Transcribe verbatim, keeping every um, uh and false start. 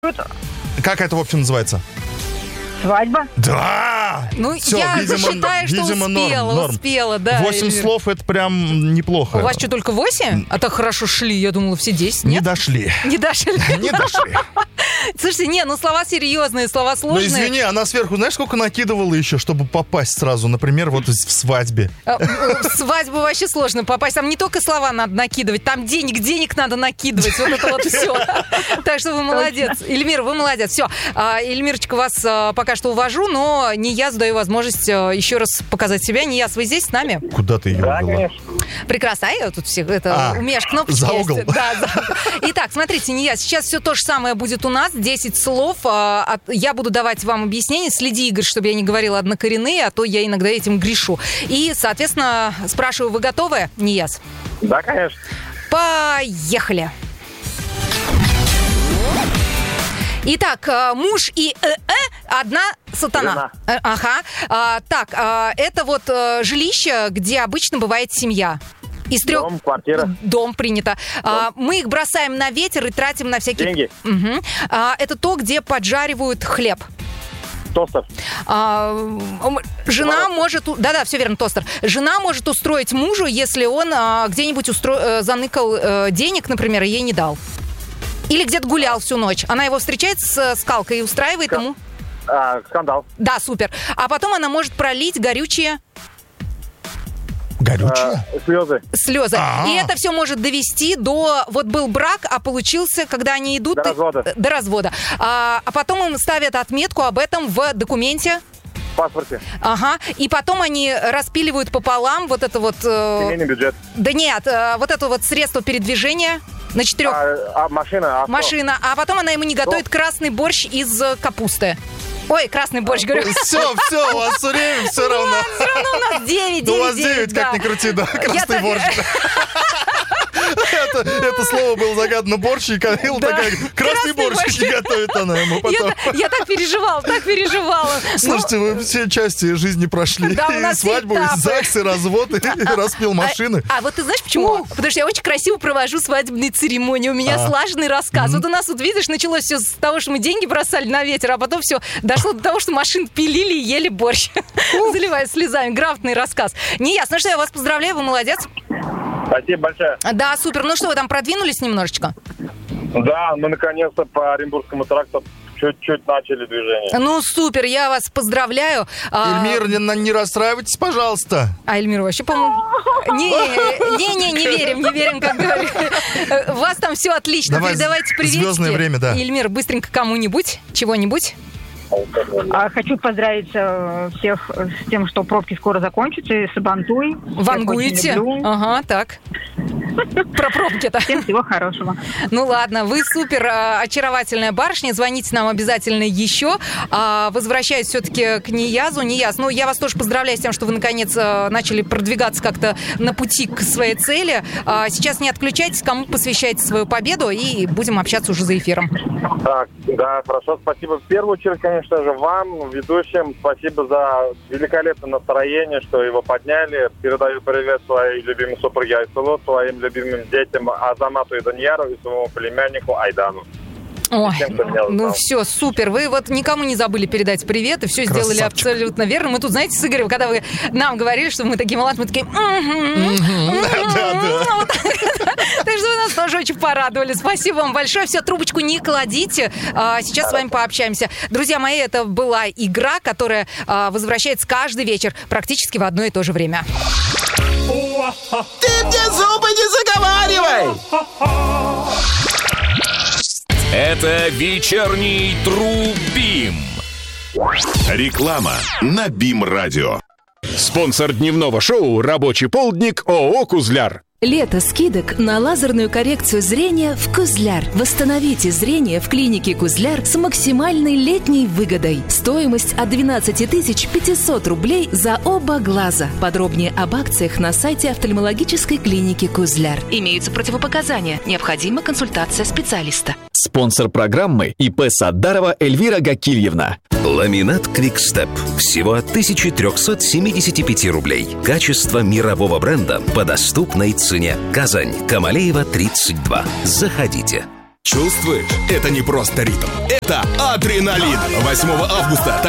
Круто. Как это, в общем, называется? Свадьба. Да! Ну, Всё, я видимо, считаю, что видимо, успела, норм, норм. успела, да. Восемь Эльвира. слов — это прям неплохо. У вас что, только восемь? А так хорошо шли, я думала, все десять, Не нет? дошли. Не дошли. Не дошли. Слушайте, не, ну слова серьезные, слова Ну, сложные. извини, она сверху, знаешь, сколько накидывала еще, чтобы попасть сразу? Например, вот в свадьбе. А, В свадьбу вообще сложно попасть. Там не только слова надо накидывать, там денег, денег надо накидывать. Вот это вот все. Так что вы молодец. Эльмир, вы молодец. Все. Эльмирочка, вас а, пока что увожу, но не я даю возможность а, еще раз показать себя. Не я, вы здесь с нами? Куда ты ее Да, увела? конечно. Прекрасно. А я тут всех, это, А, у меня аж кнопочки за есть. угол. Да, за угол. Итак, смотрите, не я. Сейчас все то же самое будет у нас. десять слов. а, от- Я буду давать вам объяснение. Следи, Игорь, чтобы я не говорила однокоренные, а то я иногда этим грешу. И, соответственно, спрашиваю, вы готовы? Не я. Да, конечно. Поехали. Итак, э, муж и э, э, одна сатана. Э, Ага. А, так, а, это вот э, жилище, где обычно бывает семья. Из трех... Дом, квартира. Дом принято. А, мы их бросаем на ветер и тратим на всякие... Деньги. Мгм. А, это то, где поджаривают хлеб. Тостер. А, м, жена может... у- Да-да, все верно, тостер. Жена может устроить мужу, если он а, где-нибудь устро... э, заныкал э, денег, например, и ей не дал. Или где-то гулял всю ночь. Она его встречает с скалкой и устраивает Ска- ему... А, скандал. Да, супер. А потом она может пролить горючие Горючая? А, слезы. слезы. А-а. И это все может довести до... Вот был брак, а получился, когда они идут... До развода. До развода. А, а потом им ставят отметку об этом в документе. В паспорте. Ага. И потом они распиливают пополам вот это вот... э, Семейный бюджет. Да нет, э, вот это вот средство передвижения на четырех... А, а, машина. Авто. Машина. А потом она ему не готовит красный борщ из э, капусты. Ой, красный борщ, говорю. Все, все, у вас время все равно. Все равно у нас девять, Ну, у вас девять, девять, как ни крути, да, Я красный так- борщ. Это, это слово было загадано борщ, и Камила Да. такая, красный Красный борщ, борщ. не готовит она ему Я, потом. так- я так переживала, так переживала. Слушайте, вы все части жизни прошли. Да, у И нас все свадьбу, и этапы. ЗАГС, и развод, и распил машины. А, а вот ты знаешь почему? Потому что я очень красиво провожу свадебные церемонии. У меня А. слаженный рассказ. Вот у нас, вот видишь, началось все с того, что мы деньги бросали на ветер, а потом все дошло до того, что машин пилили и ели борщ. Заливая слезами. Грамотный рассказ. Не ясно, что я вас поздравляю, вы молодец. Спасибо большое. Да, супер. Ну что, вы там продвинулись немножечко? Да, мы наконец-то по Оренбургскому тракту чуть-чуть начали движение. Ну, супер, я вас поздравляю. А, Эльмир, не, не расстраивайтесь, пожалуйста. А Эльмир вообще, по-моему... Не, не, не, не верим, не верим, как говорили. У вас там все отлично. Давай, Передавайте приветики. звездное время, да. Эльмир, быстренько кому-нибудь, чего-нибудь. А, Хочу поздравить э, всех с тем, что пробки скоро закончатся, и Сабантуй. Всех Вангуете? очень люблю. Ага, так. Про пробки-то. Всем всего хорошего. Ну ладно, вы супер э, очаровательная барышня. Звоните нам обязательно еще. А, возвращаюсь все-таки к Ниязу. Нияз, ну я вас тоже поздравляю с тем, что вы наконец э, начали продвигаться как-то на пути к своей цели. А, сейчас не отключайтесь, кому посвящайте свою победу, и будем общаться уже за эфиром. Так, да, хорошо, спасибо. В первую очередь, конечно же, вам, ведущим, спасибо за великолепное настроение, что его подняли. Передаю привет своей любимой супруге Айсулу, своим любимым детям Азамату и Даньяру и своему племяннику Айдану. Ой, Всем, кто меня ну узнал. все, супер. Вы вот никому не забыли передать привет, и все сделали Красавчик. абсолютно верно. Мы тут, знаете, с Игорем, когда вы нам говорили, что мы такие молодцы, мы такие... Вот так. Так что вы нас тоже очень порадовали. Спасибо вам большое. Все, трубочку не кладите. А, Сейчас с вами пообщаемся. Друзья мои, это была игра, которая а, возвращается каждый вечер практически в одно и то же время. Ты мне зубы не заговаривай! Это вечерний Трубим. Реклама на БИМ-радио. Спонсор дневного шоу «Рабочий полдник» ООО «Кузляр». Лето скидок на лазерную коррекцию зрения в Кузляр. Восстановите зрение в клинике Кузляр с максимальной летней выгодой. Стоимость от двенадцать тысяч пятьсот рублей за оба глаза. Подробнее об акциях на сайте офтальмологической клиники Кузляр. Имеются противопоказания. Необходима консультация специалиста. Спонсор программы ИП Саддарова Эльвира Гакильевна. Ламинат Квикстеп. Всего от тысяча триста семьдесят пять рублей. Качество мирового бренда по доступной цене. Казань. Камалеева, тридцать два. Заходите. Чувствуешь? Это не просто ритм. Это адреналин. восьмого августа